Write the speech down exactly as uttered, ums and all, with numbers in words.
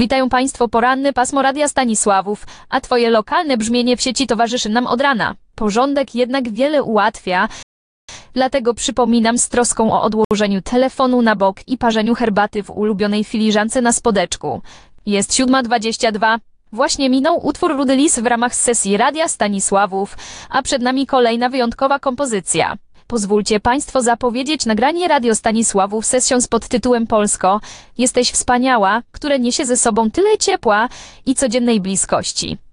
Witają Państwo, poranny pasmo Radia Stanisławów, a Twoje lokalne brzmienie w sieci towarzyszy nam od rana. Porządek jednak wiele ułatwia, dlatego przypominam z troską o odłożeniu telefonu na bok i parzeniu herbaty w ulubionej filiżance na spodeczku. Jest siódma dwadzieścia dwa. Właśnie minął utwór Rudy Lis w ramach sesji Radia Stanisławów, a przed nami kolejna wyjątkowa kompozycja. Pozwólcie Państwo zapowiedzieć nagranie Radio Stanisławów sesją z podtytułem Polsko, jesteś wspaniała, które niesie ze sobą tyle ciepła i codziennej bliskości.